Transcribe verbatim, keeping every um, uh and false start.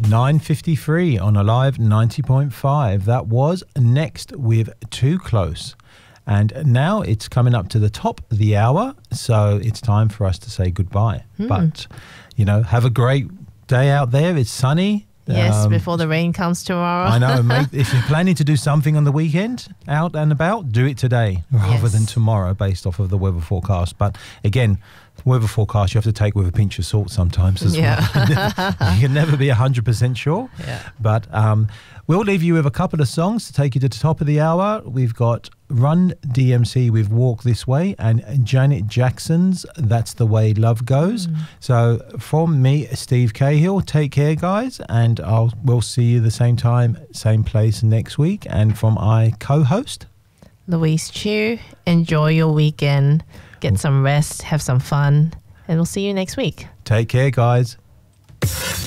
nine fifty-three on Alive ninety point five. That was Next with Too Close. And now it's coming up to the top of the hour, so it's time for us to say goodbye. Mm. But, you know, have a great day out there. It's sunny. Yes, um, before the rain comes tomorrow. I know, mate. If you're planning to do something on the weekend, out and about, do it today rather yes. than tomorrow based off of the weather forecast. But again, weather forecast you have to take with a pinch of salt sometimes as yeah. well. You can never be one hundred percent sure. Yeah. But um, we'll leave you with a couple of songs to take you to the top of the hour. We've got Run D M C with Walk This Way and Janet Jackson's That's the Way Love Goes. Mm. So from me, Steve Cahill, take care, guys, and I'll we'll see you the same time, same place next week. And from I co-host, Louise Chu, enjoy your weekend, get some rest, have some fun, and we'll see you next week. Take care, guys.